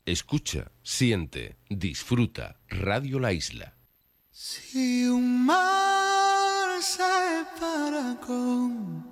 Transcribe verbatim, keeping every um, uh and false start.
Escucha, siente, disfruta. Radio La Isla. Si un mar se para con